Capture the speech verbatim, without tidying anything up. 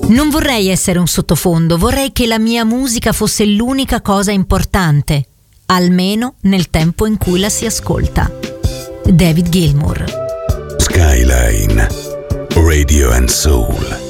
Non vorrei essere un sottofondo, vorrei che la mia musica fosse l'unica cosa importante, almeno nel tempo in cui la si ascolta. David Gilmour. Skyline Radio and Soul.